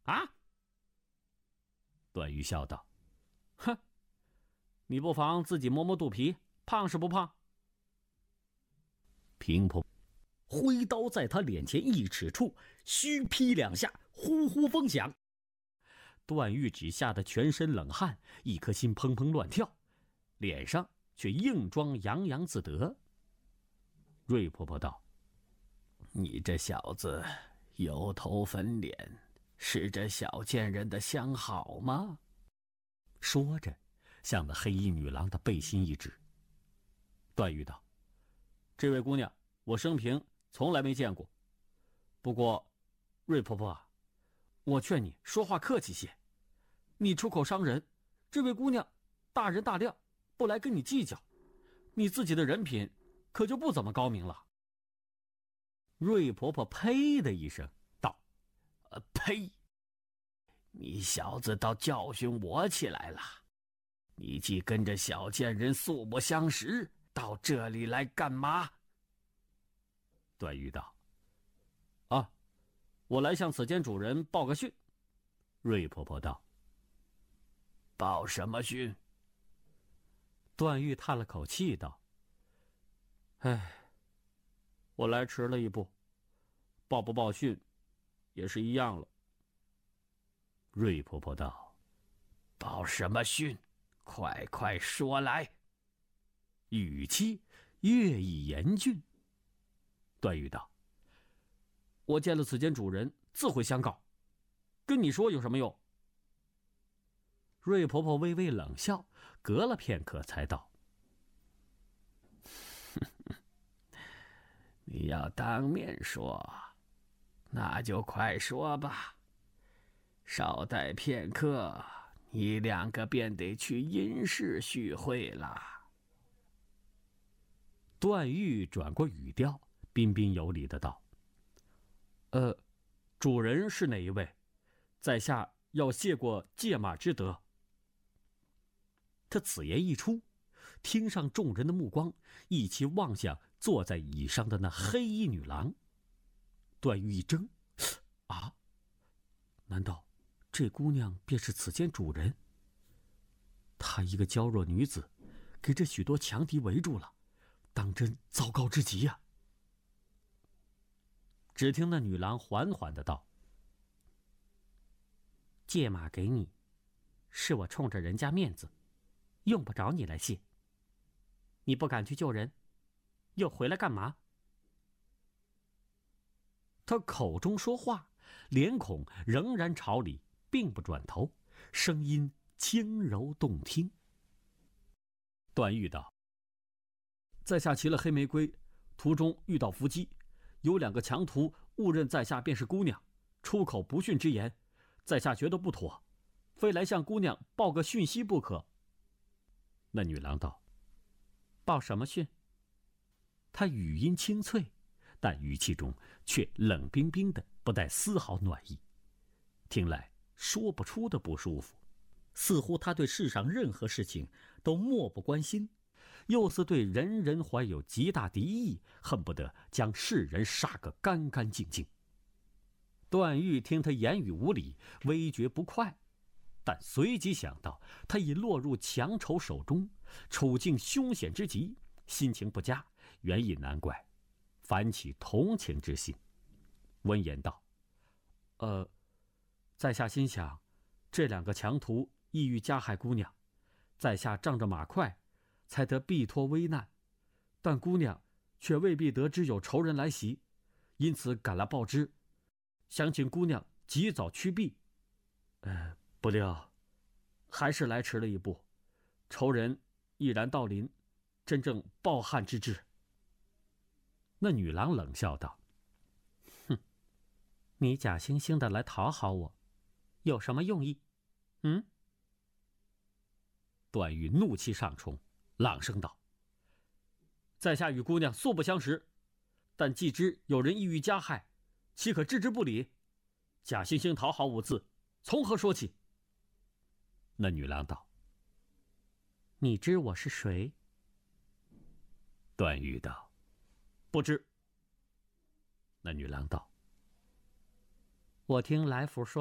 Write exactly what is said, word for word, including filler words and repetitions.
啊？段誉笑道：哼，你不妨自己摸摸肚皮，胖是不胖？平婆挥刀在他脸前一尺处虚劈两下，呼呼风响。段誉只吓得全身冷汗，一颗心砰砰乱跳，脸上却硬装洋洋自得。瑞婆婆道：你这小子油头粉脸，是这小贱人的相好吗？说着向那黑衣女郎的背心一指。段誉道：这位姑娘我生平从来没见过，不过瑞婆婆，我劝你说话客气些，你出口伤人，这位姑娘大人大量，不来跟你计较，你自己的人品可就不怎么高明了。瑞婆婆呸的一声道：呃，呸！你小子倒教训我起来了，你既跟着小贱人素不相识，到这里来干嘛？段誉道：啊，我来向此间主人报个讯。瑞婆婆道：报什么讯？段誉叹了口气道：唉，我来迟了一步，报不报讯也是一样了。瑞婆婆道：报什么讯？快快说来。语气越益严峻。段誉道：我见了此间主人，自会相告，跟你说有什么用？瑞婆婆微微冷笑，隔了片刻才道：你要当面说，那就快说吧，稍待片刻，你两个便得去阴室叙会了。段誉转过语调，彬彬有礼的道：呃，主人是哪一位？在下要谢过借马之德。他此言一出，厅上众人的目光一齐望向坐在椅上的那黑衣女郎。段誉一怔，啊，难道这姑娘便是此间主人？她一个娇弱女子，给这许多强敌围住了，当真糟糕之极呀、啊！只听那女郎缓缓的道：借马给你，是我冲着人家面子，用不着你来谢。你不敢去救人，又回来干嘛？他口中说话，脸孔仍然朝里，并不转头，声音轻柔动听。段誉道：在下骑了黑玫瑰，途中遇到伏击，有两个强徒误认在下便是姑娘，出口不逊之言，在下觉得不妥，非来向姑娘报个讯息不可。那女郎道：报什么讯？她语音清脆，但语气中却冷冰冰的，不带丝毫暖意，听来说不出的不舒服，似乎她对世上任何事情都漠不关心，又似对人人怀有极大敌意，恨不得将世人杀个干干净净。段誉听他言语无理，微觉不快，但随即想到他已落入强仇手中，处境凶险之极，心情不佳，原亦难怪，反起同情之心。温言道：呃，在下心想，这两个强徒意欲加害姑娘，在下仗着马快，才得避脱危难，但姑娘却未必得知有仇人来袭，因此赶来报知，想请姑娘及早驱避。呃，不料还是来迟了一步，仇人毅然到临，真正抱憾之至。那女郎冷笑道：哼，你假惺惺的来讨好我，有什么用意？嗯？段誉怒气上冲，朗声道：在下与姑娘素不相识，但既知有人意欲加害，岂可置之不理？假惺惺讨好五字，从何说起？那女郎道：你知我是谁？段誉道：不知。那女郎道：我听来福说